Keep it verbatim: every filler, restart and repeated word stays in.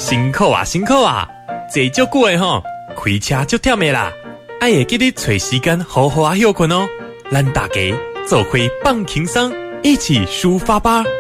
辛苦啊辛苦啊，坐足久的吼，开车足忝的啦，爱会记得找时间好好啊休困哦。咱大家做伙放轻松，一起抒发吧。